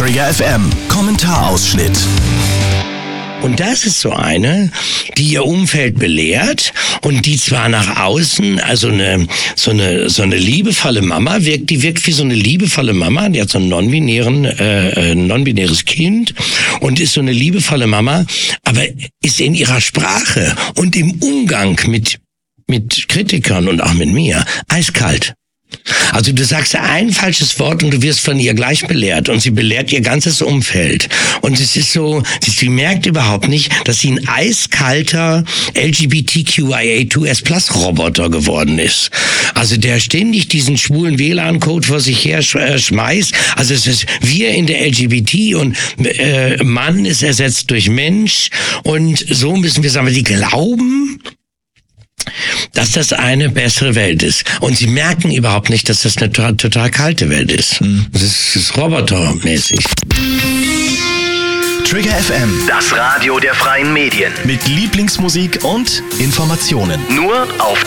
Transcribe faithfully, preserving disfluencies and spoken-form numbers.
Trigger F M Kommentarausschnitt. Und das ist so eine, die ihr Umfeld belehrt und die zwar nach außen, also eine, so eine, so eine liebevolle Mama wirkt, die wirkt wie so eine liebevolle Mama, die hat so ein non-binären, äh, non-binäres Kind und ist so eine liebevolle Mama, aber ist in ihrer Sprache und im Umgang mit, mit Kritikern und auch mit mir eiskalt. Also du sagst ein falsches Wort und du wirst von ihr gleich belehrt und sie belehrt ihr ganzes Umfeld. Und es ist so, sie merkt überhaupt nicht, dass sie ein eiskalter L G B T Q I A zwei S Plus Roboter geworden ist. Also der ständig diesen schwulen W L A N-Code vor sich her schmeißt. Also es ist wir in der L G B T und äh, Mann ist ersetzt durch Mensch und so müssen wir sagen, die glauben, dass das eine bessere Welt ist. Und sie merken überhaupt nicht, dass das eine total, total kalte Welt ist. Mhm. Das ist, das ist robotermäßig. Trigger F M, das Radio der freien Medien. mit Lieblingsmusik und Informationen. Nur auf